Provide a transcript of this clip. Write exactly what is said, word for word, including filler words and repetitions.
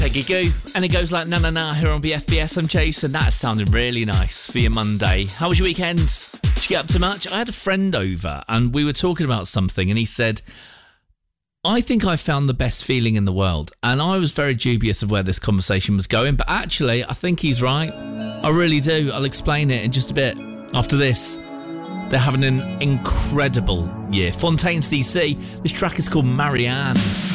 Peggy Goo, and it goes like na na na here on B F B S. I'm Jason. That sounded really nice for your Monday. How was your weekend? Did you get up to much? I had a friend over and we were talking about something and he said, I think I found the best feeling in the world. And I was very dubious of where this conversation was going, but actually I think he's right. I really do. I'll explain it in just a bit after this. They're having an incredible year. Fontaines D C. This track is called Marianne.